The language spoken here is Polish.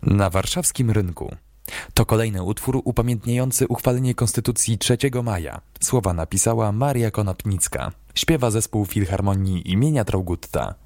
Na warszawskim rynku. To kolejny utwór upamiętniający uchwalenie Konstytucji 3 maja. Słowa napisała Maria Konopnicka. Śpiewa zespół Filharmonii imienia Traugutta.